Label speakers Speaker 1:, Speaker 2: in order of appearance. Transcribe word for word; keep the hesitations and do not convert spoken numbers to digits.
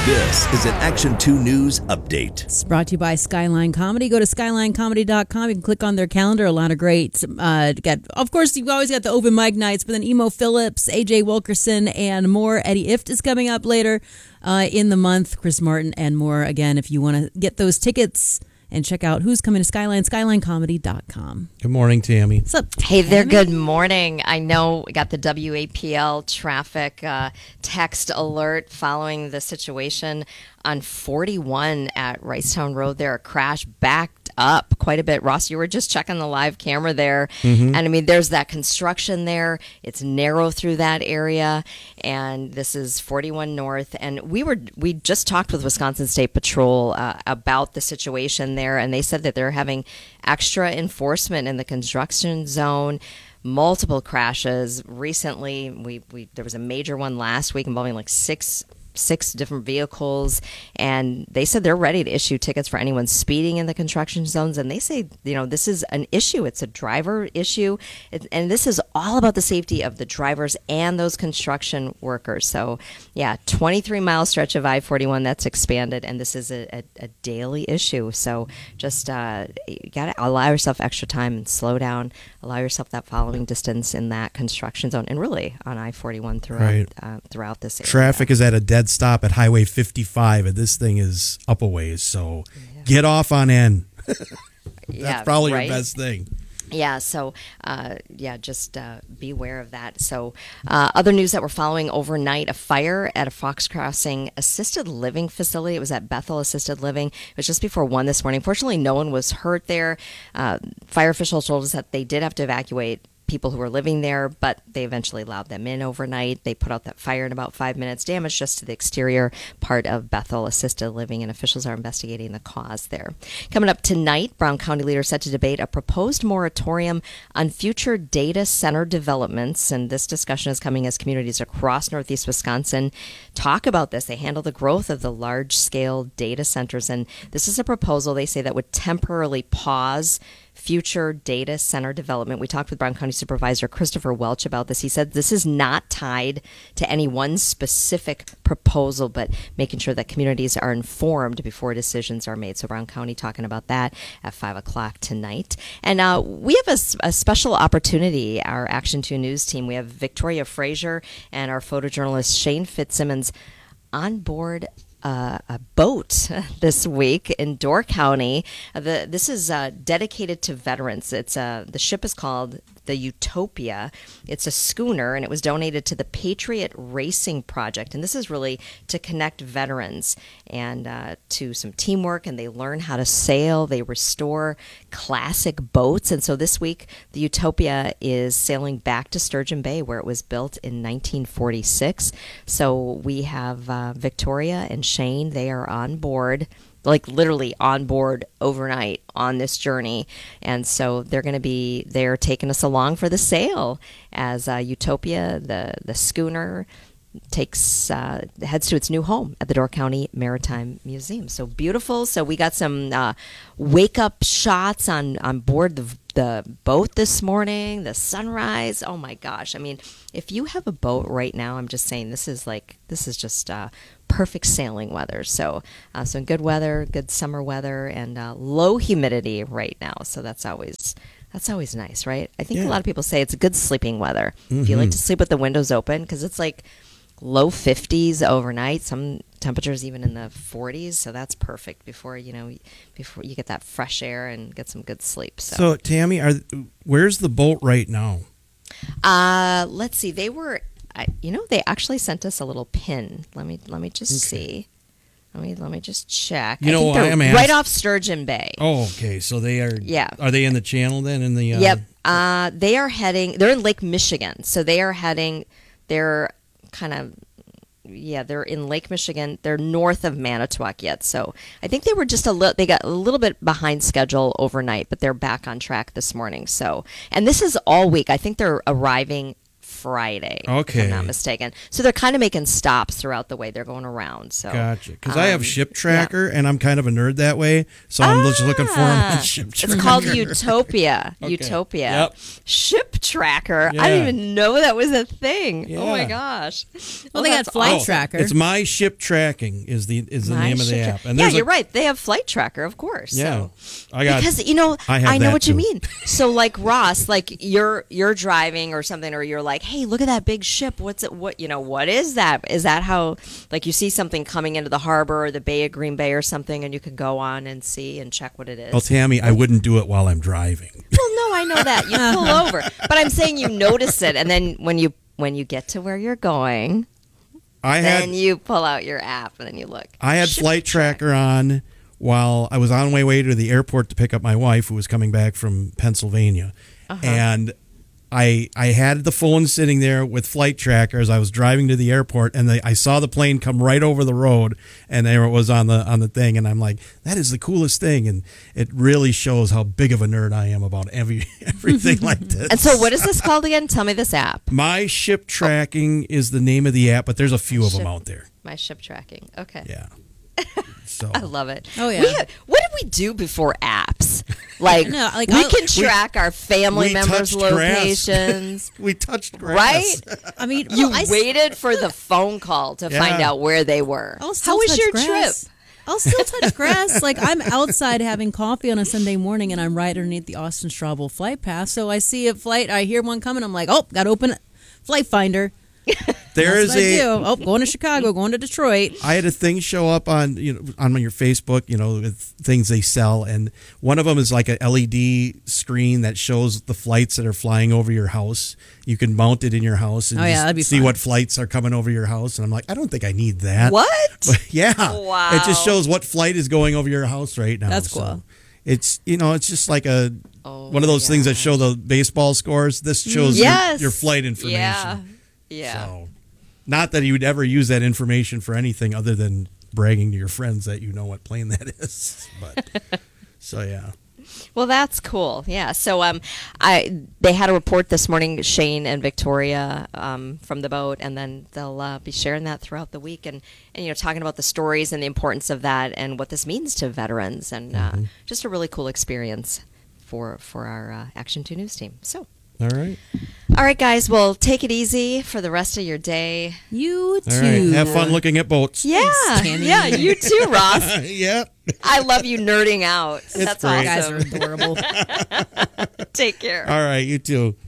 Speaker 1: This is an Action two News update.
Speaker 2: It's brought to you by Skyline Comedy. Go to skyline comedy dot com. You can click on their calendar. A lot of great. Uh, got, of course, you've always got the open mic nights, but then Emo Phillips, A J Wilkerson, and more. Eddie Ift is coming up later uh, in the month. Chris Martin and more. Again, if you want to get those tickets and check out who's coming to Skyline, skyline comedy dot com.
Speaker 3: Good morning, Tammy.
Speaker 2: What's up,
Speaker 4: Hey there,
Speaker 2: Tammy?
Speaker 4: good morning. I know we got the W A P L traffic uh, text alert following the situation on forty-one at Ricetown Road there. A crash backed up quite a bit. Ross, you were just checking the live camera there. Mm-hmm. And I mean, there's that construction there. It's narrow through that area. And this is forty-one North. And we were we just talked with Wisconsin State Patrol uh, about the situation there. And they said that they're having extra enforcement in the construction zone. Multiple crashes. Recently, we, we there was a major one last week involving like six six different vehicles, and they said they're ready to issue tickets for anyone speeding in the construction zones. And they say, you know, this is an issue. It's a driver issue, it, and this is all about the safety of the drivers and those construction workers. So yeah, twenty-three mile stretch of I forty-one that's expanded, and this is a, a, a daily issue. So just uh, you got to allow yourself extra time and slow down, allow yourself that following distance in that construction zone, and really on I forty-one throughout
Speaker 3: Right.
Speaker 4: uh, throughout this area.
Speaker 3: Traffic is at a dead stop at Highway fifty-five, and this thing is up a ways, so
Speaker 4: Yeah.
Speaker 3: get off on N. That's
Speaker 4: Yeah,
Speaker 3: probably
Speaker 4: right?
Speaker 3: your best thing.
Speaker 4: Yeah, so, uh, yeah, just uh, be aware of that. So, uh, other news that we're following overnight, a fire at a Fox Crossing assisted living facility. It was at Bethel Assisted Living. It was just before one this morning. Fortunately, no one was hurt there. Uh, fire officials told us that they did have to evacuate people who were living there, but they eventually allowed them in overnight. They put out that fire in about five minutes, damage just to the exterior part of Bethel Assisted Living, and officials are investigating the cause there. Coming up tonight, Brown County leaders set to debate a proposed moratorium on future data center developments, and this discussion is coming as communities across Northeast Wisconsin talk about this. They handle the growth of the large-scale data centers, and this is a proposal, they say, that would temporarily pause future data center development. We talked with Brown County Supervisor Christopher Welch about this. He said this is not tied to any one specific proposal, but making sure that communities are informed before decisions are made. So Brown County talking about that at five o'clock tonight. And uh, we have a, s- a special opportunity, our Action two News team. We have Victoria Frazier and our photojournalist Shane Fitzsimmons on board Uh, a boat this week in Door County. Uh, the, this is uh, dedicated to veterans. It's uh, the ship is called the Utopia. It's a schooner, and it was donated to the Patriot Racing Project. And this is really to connect veterans and uh, to some teamwork, and they learn how to sail. They restore classic boats. And so this week, the Utopia is sailing back to Sturgeon Bay, where it was built in nineteen forty-six. So we have uh, Victoria and Shane. They are on board, like literally on board overnight on this journey. And so they're going to be there taking us along for the sail as uh, Utopia, the, the schooner, takes uh, heads to its new home at the Door County Maritime Museum. So beautiful. So we got some uh, wake up shots on, on board the the boat this morning, the sunrise. Oh my gosh. I mean, if you have a boat right now, I'm just saying this is like, this is just uh, perfect sailing weather. So uh, some good weather, good summer weather, and uh, low humidity right now. So that's always That's always nice, right? I think
Speaker 3: Yeah.
Speaker 4: a lot of people say it's good sleeping weather.
Speaker 3: Mm-hmm.
Speaker 4: If you like to sleep with the windows open, because it's like low fifties overnight, some temperatures even in the forties, so that's perfect before you know before you get that fresh air and get some good sleep. So,
Speaker 3: So, Tammy, are where's the boat right now?
Speaker 4: uh, let's see. They were, I, you know, they actually sent us a little pin. Let me let me just
Speaker 3: Okay.
Speaker 4: see. Let me let me just check.
Speaker 3: You
Speaker 4: I
Speaker 3: know,
Speaker 4: think they're
Speaker 3: I am ask-
Speaker 4: right off Sturgeon Bay.
Speaker 3: Oh, okay. So they are.
Speaker 4: Yeah.
Speaker 3: Are they in the channel then? In the. Uh,
Speaker 4: Yep. Uh, they are heading. They're in Lake Michigan, so they are heading. They're kind of. Yeah, they're in Lake Michigan. They're north of Manitowoc yet, so I think they were just a little. They got a little bit behind schedule overnight, but they're back on track this morning. So, and this is all week. I think they're arriving Friday. If
Speaker 3: Okay.
Speaker 4: I'm not mistaken. So they're kind of making stops throughout the way they're going around. So
Speaker 3: Gotcha. Because I have
Speaker 4: um,
Speaker 3: Ship Tracker, and I'm kind of a nerd that way, so I'm just looking for them on
Speaker 4: Ah,
Speaker 3: Ship Tracker.
Speaker 4: It's called Utopia.
Speaker 3: Okay.
Speaker 4: Utopia.
Speaker 3: Yep.
Speaker 4: Ship Tracker. I
Speaker 3: Yeah.
Speaker 4: didn't even know that was a thing. Oh my
Speaker 3: Yeah.
Speaker 4: gosh.
Speaker 2: Well, they got
Speaker 4: that's
Speaker 2: Flight
Speaker 3: Oh,
Speaker 4: awesome.
Speaker 2: Tracker.
Speaker 3: It's My Ship Tracking is the is the
Speaker 4: My
Speaker 3: name of the
Speaker 4: Ship
Speaker 3: app.
Speaker 4: Tra-
Speaker 3: And
Speaker 4: yeah,
Speaker 3: there's a-
Speaker 4: you're right. They have Flight Tracker, of course.
Speaker 3: Yeah,
Speaker 4: So.
Speaker 3: I got
Speaker 4: Because you know,
Speaker 3: I have
Speaker 4: know
Speaker 3: that
Speaker 4: what you
Speaker 3: too.
Speaker 4: mean. So, like Ross, like you're you're driving or something, or you're like, "Hey, look at that big ship. What's it? What you know? What is that? Is that how like you see something coming into the harbor or the Bay of Green Bay or something, and you can go on and see and check what it is."
Speaker 3: Well, Tammy, I wouldn't do it while I'm driving.
Speaker 4: Well, no, I know that you pull over, but I'm saying you notice it, and then when you when you get to where you're going,
Speaker 3: I had
Speaker 4: then you pull out your app and then you look.
Speaker 3: I had
Speaker 4: Ship
Speaker 3: Flight
Speaker 4: Track.
Speaker 3: Tracker on while I was on my way to the airport to pick up my wife, who was coming back from Pennsylvania,
Speaker 4: Uh-huh.
Speaker 3: and I I had the phone sitting there with Flight Tracker as I was driving to the airport, and they, I saw the plane come right over the road, and there it was on the on the thing, and I'm like, that is the coolest thing, and it really shows how big of a nerd I am about every everything like this.
Speaker 4: And so, what is this called again? Tell me this app.
Speaker 3: My Ship Tracking is the name of the app, but there's a few of them
Speaker 4: Ship-
Speaker 3: out there.
Speaker 4: My ship tracking. Okay.
Speaker 3: Yeah. So
Speaker 4: I love it.
Speaker 2: Oh, yeah.
Speaker 4: We, what did we do before apps? Like,
Speaker 2: No, like,
Speaker 4: we
Speaker 2: I'll-
Speaker 4: can track our family
Speaker 3: we
Speaker 4: members'
Speaker 3: touched grass.
Speaker 4: locations.
Speaker 3: we touched grass.
Speaker 4: Right?
Speaker 2: I mean,
Speaker 4: You
Speaker 2: well, I s-
Speaker 4: waited for the phone call to
Speaker 3: Yeah.
Speaker 4: find out where they were.
Speaker 2: I'll still
Speaker 4: How was
Speaker 2: touch
Speaker 4: your
Speaker 2: grass.
Speaker 4: trip?
Speaker 2: I'll still touch grass. Like I'm outside having coffee on a Sunday morning, and I'm right underneath the Austin Straubel flight path. So I see a flight. I hear one coming. I'm like, oh, got to open it. Flight Finder.
Speaker 3: There
Speaker 2: That's
Speaker 3: is
Speaker 2: what I
Speaker 3: a.
Speaker 2: do. Oh, going to Chicago, going to Detroit.
Speaker 3: I had a thing show up on you know on your Facebook, you know, with things they sell, and one of them is like a L E D screen that shows the flights that are flying over your house. You can mount it in your house and
Speaker 2: Oh, yeah,
Speaker 3: just
Speaker 2: that'd be
Speaker 3: see
Speaker 2: fun.
Speaker 3: what flights are coming over your house. And I'm like, I don't think I need that.
Speaker 4: What?
Speaker 3: But yeah,
Speaker 4: Wow.
Speaker 3: it just shows what flight is going over your house right now.
Speaker 2: That's
Speaker 3: So
Speaker 2: cool.
Speaker 3: it's you know, it's just like a
Speaker 4: Oh,
Speaker 3: one of those
Speaker 4: my
Speaker 3: things that
Speaker 4: gosh.
Speaker 3: show the baseball scores. This shows
Speaker 4: Yes.
Speaker 3: your, your flight information.
Speaker 4: Yeah. Yeah.
Speaker 3: So, not that you would ever use that information for anything other than bragging to your friends that you know what plane that is. But so yeah.
Speaker 4: Well, that's cool. Yeah. So, um, I they had a report this morning, Shane and Victoria, um, from the boat, and then they'll uh, be sharing that throughout the week, and, and you know, talking about the stories and the importance of that, and what this means to veterans, and uh, just a really cool experience for for our uh, Action Two News team. So,
Speaker 3: All right.
Speaker 4: all right, guys. Well, take it easy for the rest of your day.
Speaker 2: You too.
Speaker 3: All right. Have fun looking at boats.
Speaker 4: Yeah.
Speaker 2: Tammy.
Speaker 4: Yeah. You too, Ross.
Speaker 3: yeah.
Speaker 4: I love you nerding out. That's
Speaker 3: great.
Speaker 2: You guys are
Speaker 4: awesome.
Speaker 2: adorable.
Speaker 4: Take care.
Speaker 3: All right. You too.